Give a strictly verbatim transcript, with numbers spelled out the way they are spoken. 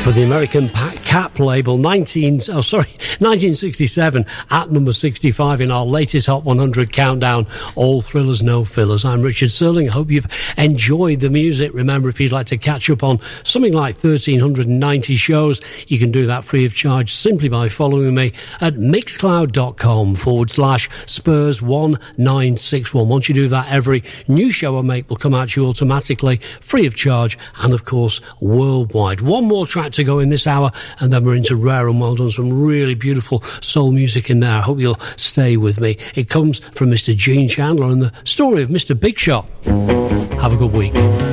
For the American Cap label, nineteen oh sorry, nineteen sixty-seven at number sixty-five in our latest Hot one hundred countdown. All thrillers, no fillers. I'm Richard Sterling. I hope you've enjoyed the music. Remember, if you'd like to catch up on something like one thousand three hundred ninety shows, you can do that free of charge simply by following me at mixcloud.com forward slash Spurs one nine six one. Once you do that, every new show I make will come out to you automatically, free of charge, and of course worldwide. One more track to go in this hour, and then we're into Rare and Well Done. Some really beautiful soul music in there. I hope you'll stay with me. It comes from Mister Gene Chandler and the story of Mister Big Shot. Have a good week.